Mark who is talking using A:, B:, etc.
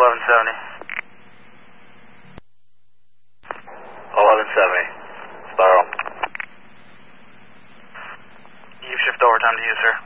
A: 1170. 1170. Spiral. Eve shift overtime to you, sir.